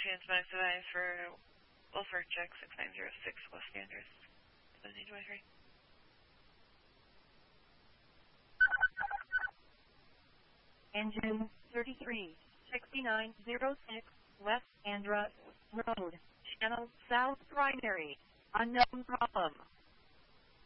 Max for Wolford check 6906 West Andrews. 1723. Engine 336906 West Andrews Road, Channel South Primary. Unknown problem.